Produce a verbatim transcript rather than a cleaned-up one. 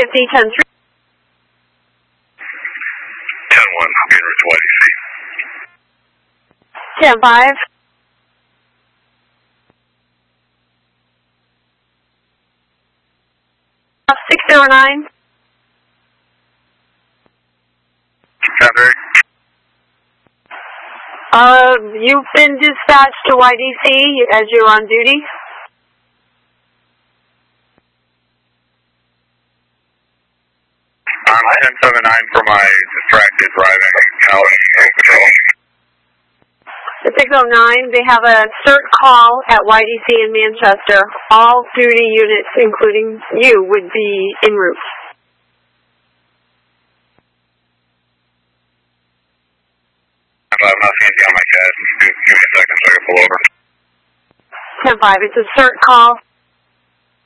fifty, ten three. ten one, being route to Y D C. ten five. six zero nine. ten three. Uh, you've been dispatched to Y D C as you're on duty. I'm ten seven nine for my distracted driving out patrol. The six oh nine, they have a cert call at Y D C in Manchester. All duty units, including you, would be en route. I'm not seeing anything on my C A D. Give me a second so I can pull over. ten five, it's a cert call.